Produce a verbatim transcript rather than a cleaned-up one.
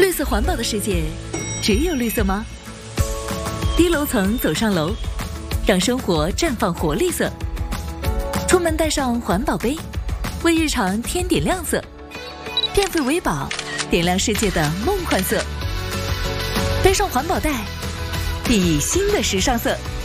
绿色环保的世界，只有绿色吗？低楼层走上楼，让生活绽放活力色。出门带上环保杯，为日常添点亮色。电费为宝，点亮世界的梦幻色。背上环保袋，熠熠新的时尚色。